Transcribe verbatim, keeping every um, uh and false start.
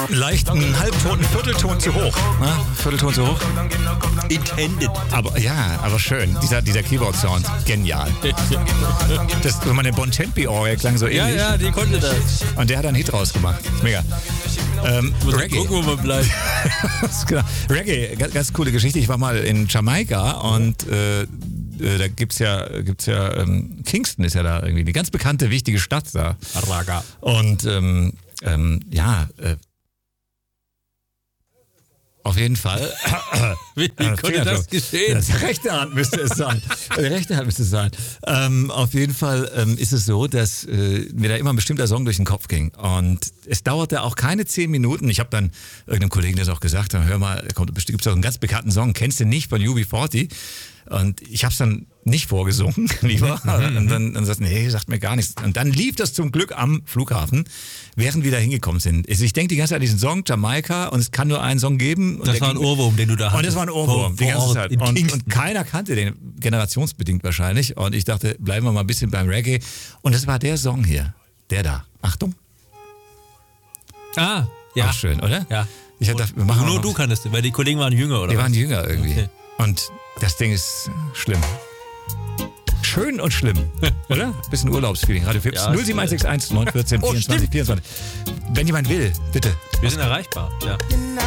leicht einen Halbton, einen Viertelton zu hoch. Ne? Viertelton zu hoch. Intended. Aber ja, aber schön. Dieser, dieser Keyboard-Sound, genial. Das, wenn man den Bontempi-Orgel klang so ähnlich. Ja, ja, die konnte das. Und der hat einen Hit rausgemacht. Mega. Ähm, Reggae. Gucken, wo man bleibt. Genau. Reggae, ganz, ganz coole Geschichte. Ich war mal in Jamaika und äh, da gibt's ja, gibt's ja ähm, Kingston ist ja da irgendwie eine ganz bekannte, wichtige Stadt da. Raga. Und ähm, ähm, ja, äh, auf jeden Fall. Wie, wie konnte das geschehen? Ja, die rechte Hand müsste es sein. Die rechte Hand müsste es sein. Ähm, auf jeden Fall ähm, ist es so, dass äh, mir da immer ein bestimmter Song durch den Kopf ging. Und es dauerte auch keine zehn Minuten. Ich habe dann irgendeinem Kollegen das auch gesagt, dann hör mal, kommt bestimmt auch einen ganz bekannten Song, kennst du nicht, von U B vierzig. Und ich habe es dann nicht vorgesungen, lieber. Und dann, dann sagt nee, sagt mir gar nichts. Und dann lief das zum Glück am Flughafen, während wir da hingekommen sind. Also ich denke die ganze Zeit an diesen Song, Jamaika, und es kann nur einen Song geben. Das war ein Ohrwurm, den du da hattest. Und das war ein Ohrwurm, die ganze Zeit. Und, und keiner kannte den, generationsbedingt wahrscheinlich. Und ich dachte, bleiben wir mal ein bisschen beim Reggae. Und das war der Song hier, der da. Achtung. Ah, ja. Auch schön, oder? Ja. Ich dachte, wir machen nur du kanntest den, weil die Kollegen waren jünger, oder? Die was? waren jünger irgendwie. Okay. Und das Ding ist schlimm. Schön und schlimm, oder? Bisschen Urlaubsfeeling. Radio Fips Ja, null sieben eins sechs eins neun eins vier Oh, vierundzwanzig vierundzwanzig. Wenn jemand will, bitte. Wir sind erreichbar, ja.